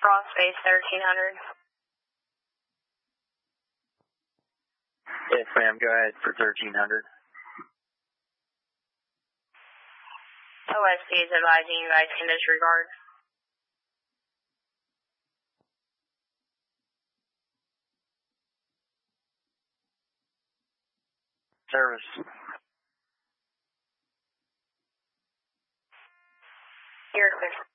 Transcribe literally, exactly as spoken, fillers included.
Cross base thirteen hundred. Yes, ma'am. Go ahead for thirteen hundred. O S P is advising you guys can disregard. Service. You're clear.